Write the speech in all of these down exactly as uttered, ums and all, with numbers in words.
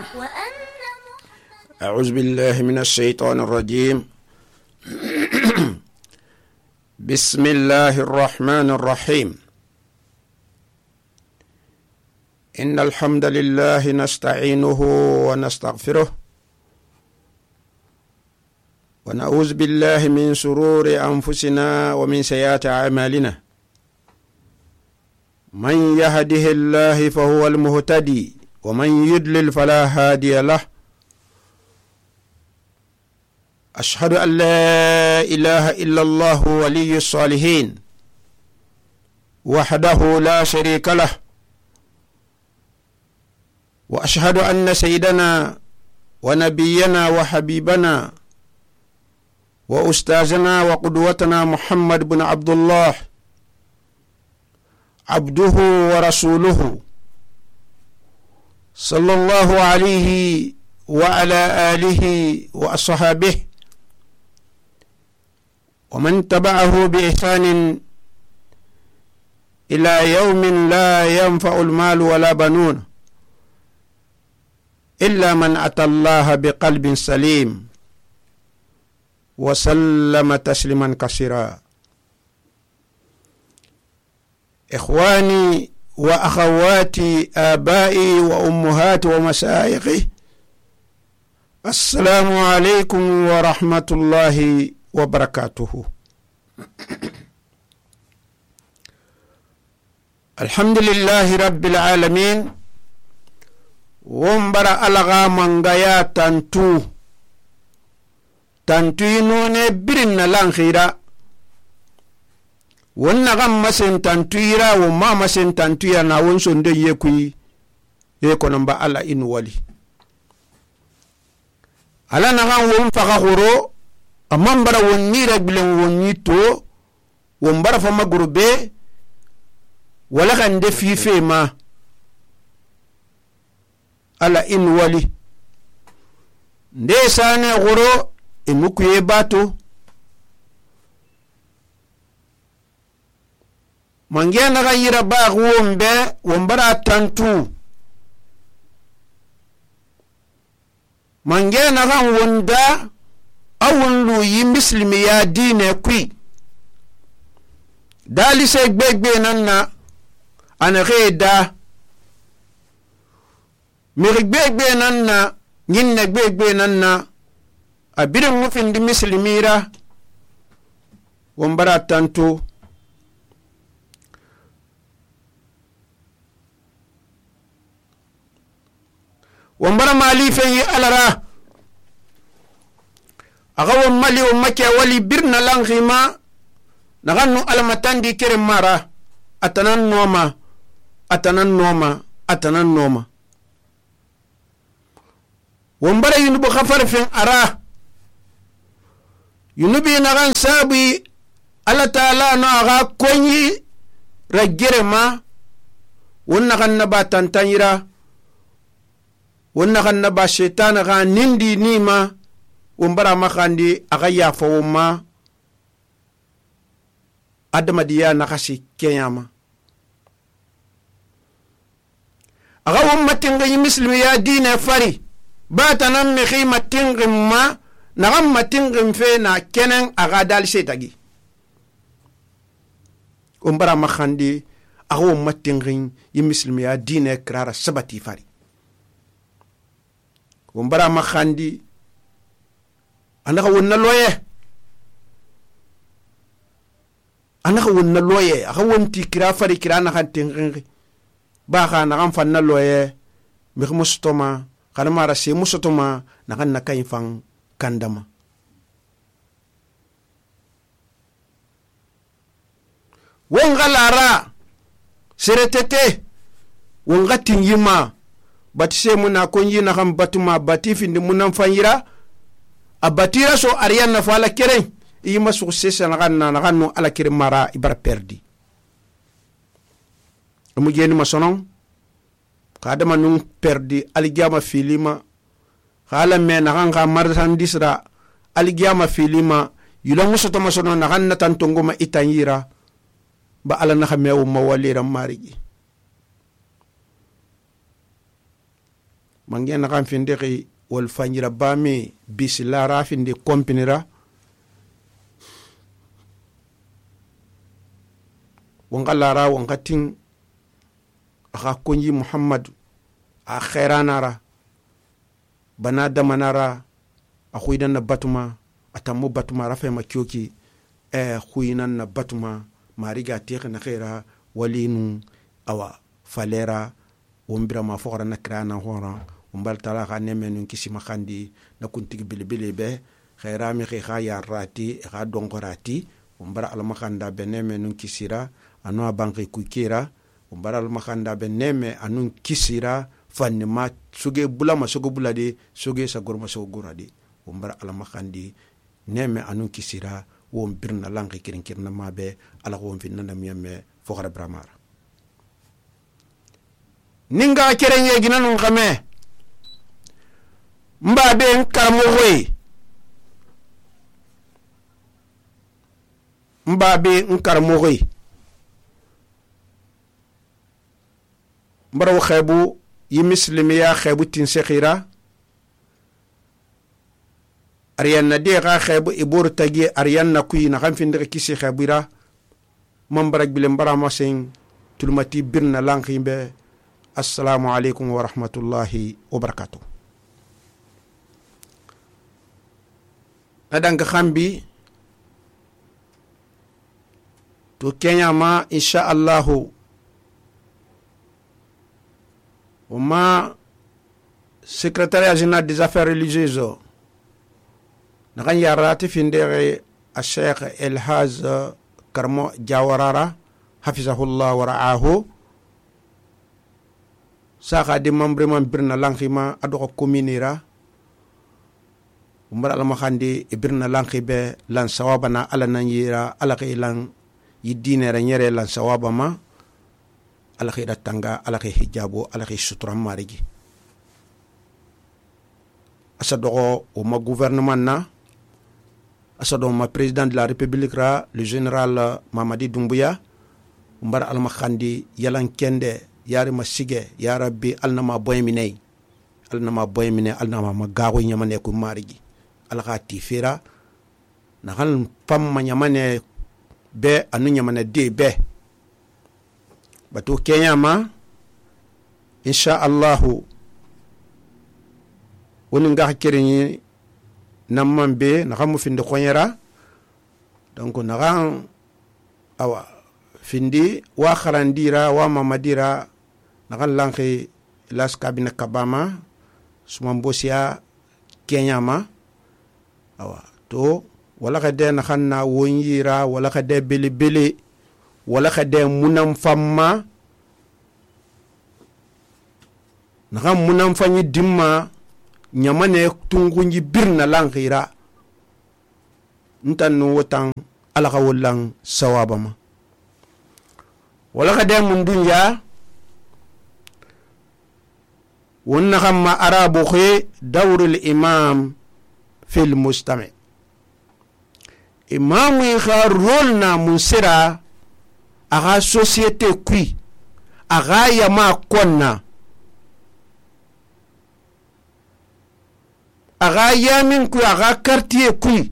أعوذ بالله من الشيطان الرجيم. بسم الله الرحمن الرحيم. إن الحمد لله نستعينه ونستغفره ونعوذ بالله من شرور أنفسنا ومن سيئات أعمالنا. من يهده الله فهو المهتدي ومن يضلل فلا هادي له. أشهد أن لا إله إلا الله ولي الصالحين وحده لا شريك له. وأشهد أن سيدنا ونبينا وحبيبنا وأستاذنا وقدوتنا محمد بن عبد الله عبده ورسوله صلى الله عليه وعلى آله وأصحابه ومن تبعه بإحسان إلى يوم لا ينفع المال ولا بنون إلا من أتى الله بقلب سليم وسلم تسليما كثيرا. إخواني وأخواتي آبائي وأمهاتي ومشايخي، السلام عليكم ورحمة الله وبركاته. الحمد لله رب العالمين. ومبرا ألغا منغايا تنتو تنتو ينوني برن لانخيرا ونغم مسن تنتويرا وما مسن تنتويرا ناونسون دي يكوي يكو نمبا ألا إن ولي ألا نغم ومفاق خورو أمامبرا ونيرا بلن ونيتو ومبرا فما قربي ولغن دي في فيما ala in wali nde sane goro imuku ye bato mangena ga yira ba wombe wombara tantu mangena ga wonda awunlu yi muslimi ya dine kwi dali se gbegbe nanna ana reda mirigbe nanna nyinne gbegbe nanna abirin mufin di muslimira wombara tanto wombara mali feyi alara aga won mali o make wali birna langhima nagannu almatandi kere mara atanan noma atanan noma atanan noma wombara yunubu khafar fin ara yunubi nagan sabi Allah ta'ala no aga konyi ragire ma wonna kan naba tantanyira wonna kan naba shaitan ga nindi nima wombara makhandi aga ya fawma adama diya nakasi kenyama aga ummatin ga muslimi ya dine fari batanan mi khima tingim ma nagam matingim fe na kenen aga dal setagi umbara makhandi ago matingin yi muslimi ya dine krara sabati fari umbara makhandi anaka wonna loye anaka wonna loye aga wonti kira fari kira na kan tingin ba kha na kan fanna loye mi khmustoma kana mara se musotoma nakan nakai fang kandama wonga lara seretete wonga tingima batise muna konyi na kam batuma batifi ndi munam fanyira abatira so ariyan na fala keren yima success na ganna na ganno ala kire mara ibara perdi mu jeni masonon kadama nun perdi aligama filima khala me na ganga marhandisra aligama filima yulangu soto masono na ganna tantongo ma itanyira ba ala na xamewu mawalira marigi mangena kan finde ki wal fanjira bami bislara finde kompinira wangalara wangatin aka kunji muhammad a khairanara bana damanara a khuidan na batuma atamu batuma rafa makyoki e khuinan na batuma mariga tiq na khaira walinu awa falera wombira ma fokara na krana hora umbal tala ka nemenun kisima khandi na kuntigi bilibili be khaira mi kha ya rati kha dongorati umbara al makhanda be nemenun kisira anu banki kukira umbara al makhanda be neme anun kisira fanni ma suge bulama suge bulade suge sa gorma suge gorade umbara al makhandi neme anun kisira won birna lanki kirin kirna mabe ala won finna na miyame fokara bramara ninga kerenye ginanun kame mbabe nkarmogoy mbabe nkarmogoy mbaraw khebu yi muslimiya khebu tin sekhira ariyanna de ga khebu ibur tagi ariyanna kuyi na xam finde kisi khebira mambarak bile mbara masen tulmati birna lankimbe assalamu alaikum wa rahmatullahi wa barakatuh nadanga khambi to Kenya ma insha Allahu وما secrétariat général des affaires religieuses نغن ياراتي في ندير الشيخ الهاز كرمو جاورارا حفظه الله ورعاه ساقا دي ممبري من برنا لانخيما أدوغ كومينيرا ومبرا المخاندي برنا لانخيبه لان سوابنا على نانيرا على خي لان يدينيرا نيري لان سوابما ala khida tanga ala khi hijabo ala khi sutura marigi asado o ma gouvernement na asado ma président de la république ra le général Mamadi Doumbouya mbar al makhandi yalan kende yari masige ya rabbi alnama boymine alnama boymine alnama magago nyamane ko marigi ala kha tifira na hal pam ma nyamane be anu nyamane de be batu Kenya ma insha Allahu woni nga kirini namambe na xamu finde khonyera donc na ran awa findi wa kharandira wa mamadira na kan lanki las kabina kabama suma mbosia Kenya ma awa to wala khade na khanna wonyira wala khade bili bili wala khade munam famma na munam fanyi dimma nyamane tungunji birna langira ntanu wotan ala kawlan sawabama wala khade mun dunya wonna khamma arabu khi dawr al imam fi al mustami imam kharulna musira aga société kui aga yama konna aga yamin kui aga quartier kui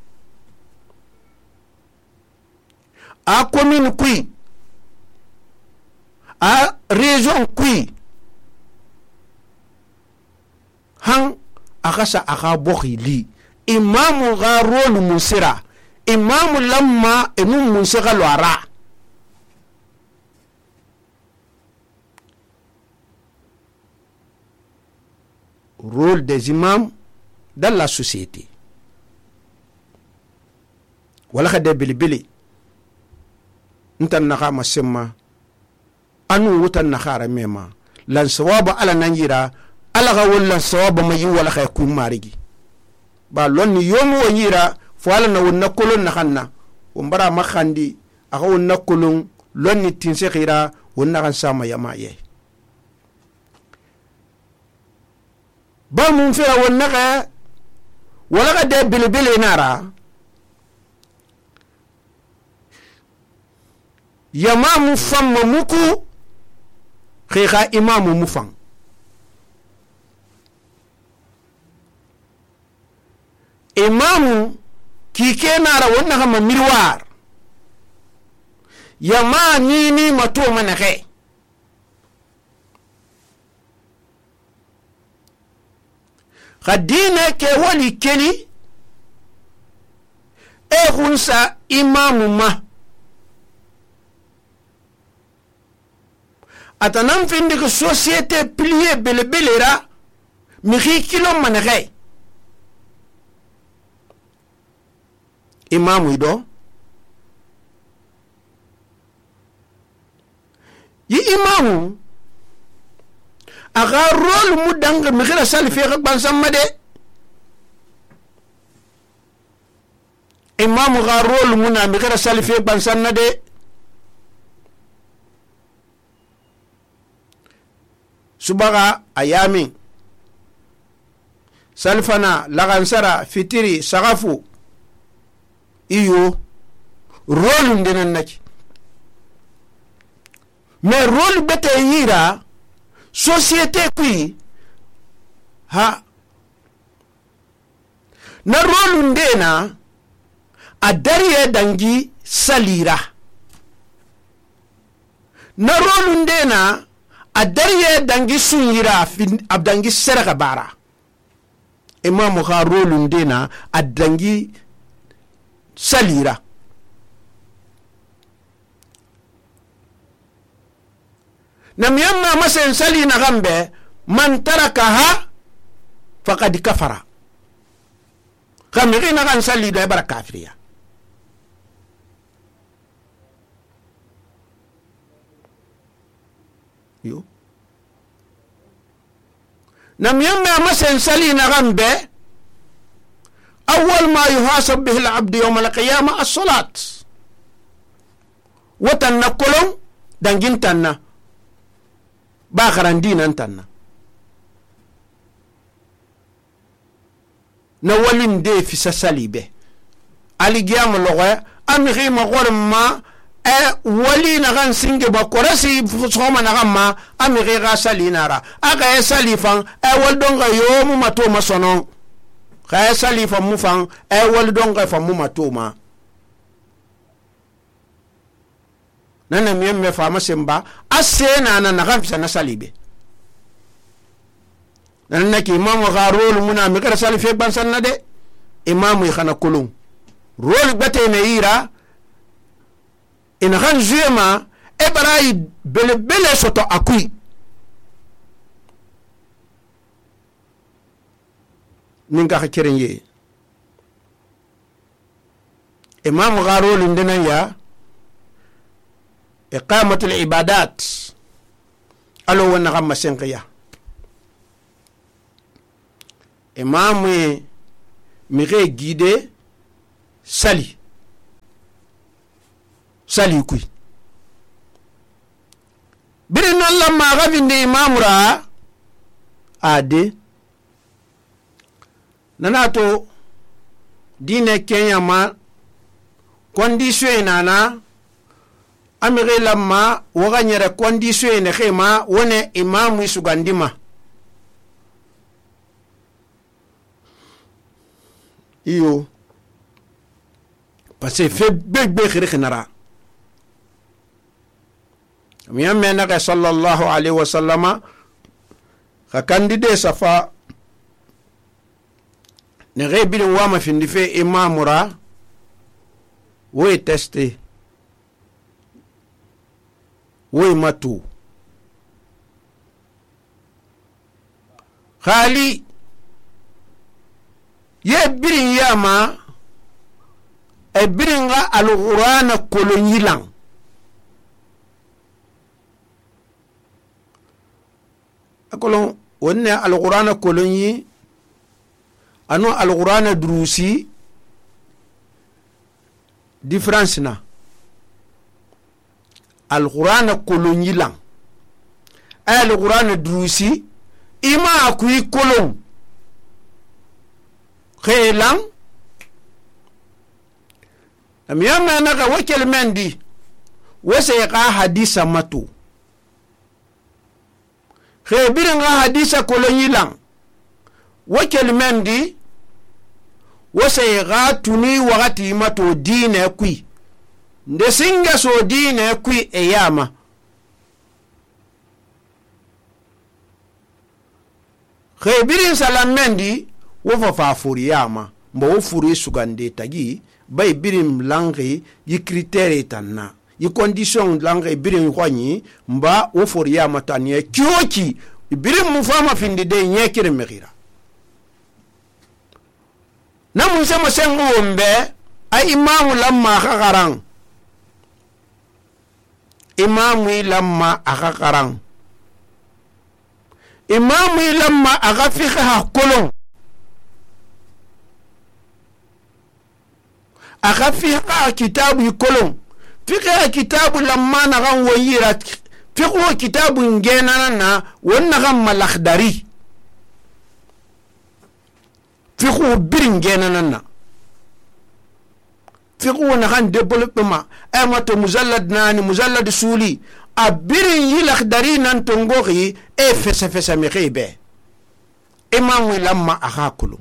a commune kui a région kui han aga sa aga bokhili imam ga rôle musira imam lamma enu musira loara rôle des imams dans la société wala khade bili bili ntan na kama sema anu wutan na khara mema lan sawaba ala nanjira ala ga wala sawaba mayi wala khay ku marigi ba lonni yomu wanyira fo ala na wonna kolon na khanna umbara makhandi aga wonna kolon lonni tinse khira wonna kan sama yama ye ba mun fira wonna ga wala ga de bili bili nara yamamu famma muku khikha imamu mufang imamu kike nara wannan kama mirwar yama nini mato mana kai khadine ke wali keli e hunsa imamu ma atanam findi que société plié bele belera mi kilo mana kai imamu ido yi imamu aga rôle mu dang mi xira sal fi ak ban samade imamu ga rôle mu na mi xira sal fi ban sanade subaga ayami salfana lagansara fitiri sagafu iyo rôle ndinan naki mais rôle bete yira société kui ha na rôle ndena adariye dangi salira na rôle ndena adariye dangi sunyira abdangi seraka bara imamu ha rôle ndena adangi salira nam yamma masen salina gambe man tarakaha faqad kafara kamina kan sali da bara kafiriya yo nam yamma masen salina gambe أول ما يحاسب به العبد يوم القيامة الصلاة وتنقلهم دنجين تنا باخران دينا تنا نولين دي في سساليبه علي قيام اللغة أمي مغور ما أه ولي نغان سنجي بكورسي فصوما نغان ما أمي غيغا سالي نارا أغا يسالي فان أول دونغا يوم ما تو مصنون kaya sali fa mu fan ay wal donga fa mu matoma nana miyem me fa masemba asena na na gamsa na salibe nana ki imam gharul muna mi kara sali fe ban sanna de imam yi khana kulun rol bate ne ira in khan jema e baray bele bele soto akui ninga khakiren ye imam gharul ndena ya iqamatul ibadat alo wana gamma senqiya imam mi re guide sali sali kui birin Allah ma gavinde imamura ade nanato dine Kenya ma condition nana amire lamma waga nyere condition ne khema wone imamu sugandima iyo parce fe bebe khiri khinara miyamme naka sallallahu alaihi wasallama ka candidate safa ne rebil wama findi fe imamura wo teste wo matu khali ye birin yama e biringa al-qur'ana kolonyilan akolon wonne al-qur'ana kolonyi ano al-qur'ana durusi difference na al-qur'ana kolonyilan ay al-qur'ana durusi ima akui kolon khaylan am yamma naka wakel mendi wasayqa hadisa matu khabirin hadisa kolonyilan wakel mendi wose ga tuni wakati mato dine kui nde singa so dine kui e yama khebirin salamendi wofa fa furi yama mbo wo furi sugande tagi bay birim langi yi critère tanna yi condition langi birim kwani mba wo furi yama tanye kyoki birim mufama findi de nyekire megira na mun sama sengu wombe ay imamu lamma khagaran imamu lamma akhagaran imamu lamma aghafiha kolon aghafiha kitabu kolon fiqha kitabu lamma na gan wayira fiqhu kitabu ngena na wonna gan malakhdari fiqhu biringena na fiqhu na gan development ay mato mujallad nani mujallad suli abirin yilakhdari nan tongori e fesa fesa mekhibe imamu lamma akhakulu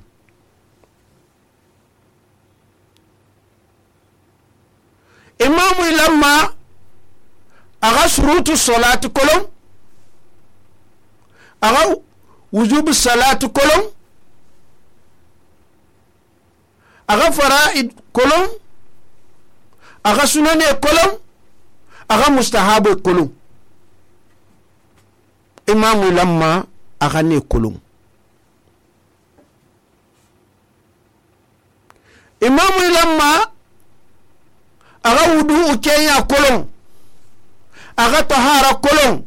imamu lamma aga shurutu salati kolon aga wujubu salati kolon aga faraid kolon aga sunane kolon aga mustahabu kolon imamu lamma aga ne kolon imamu lamma aga wudu kenya kolon aga tahara kolon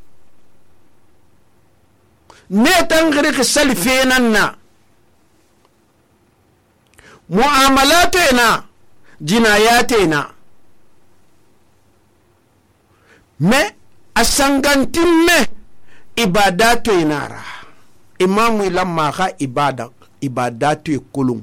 ne tangri ke salfenanna muamalatena jinayatena me asangantimme ibadatu inara imamu lamma ga ibada ibadatu kolon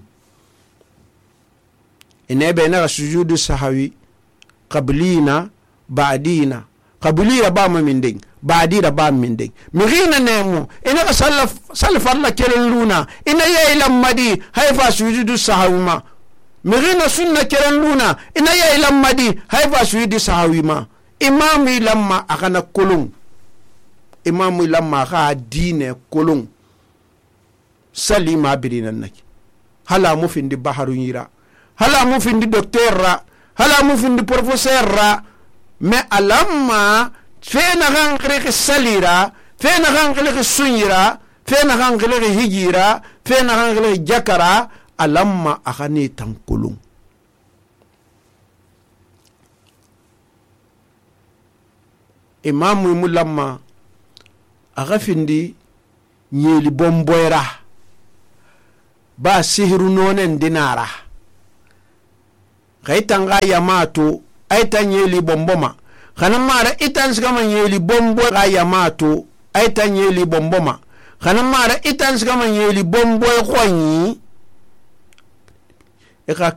inebe na sujudu sahawi qablina ba'dina qablina ba ma min ding ba'dina ba min ding mirina nemu ina salaf salaf Allah kelen luna ina ya ila madi haifa sujudu sahawi ma mirina sunna kelen luna ina ya ila madi haifa sujudu sahawi ma imamu lamma akana kolon imamu lamma ga dine kolon salima birina naki hala mu findi baharun yira hala mu findi docteur ra hala mu findi professeur ra me alamma fena gangre salira fena gangre sunyira fena gangre hijira fena gangre jakara alamma akhani tankulum imamu mulamma agafindi nyeli bomboyra ba sihru nonen dinara kaitanga yamato aita nyeli bomboma kana mara itans kama nyeli bombo ga yamato aita nyeli bomboma kana mara itans kama nyeli bombo khonyi eka